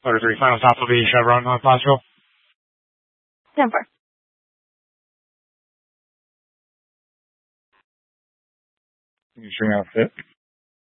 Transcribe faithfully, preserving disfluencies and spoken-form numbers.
Motor three, final stop will be Chevron North Boswell. ten four. You sure outfit?